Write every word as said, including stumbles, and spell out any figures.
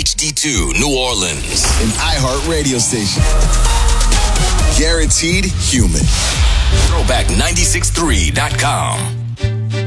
H D two New Orleans. An iHeart radio station. Guaranteed human. Throwback nine six three dot com.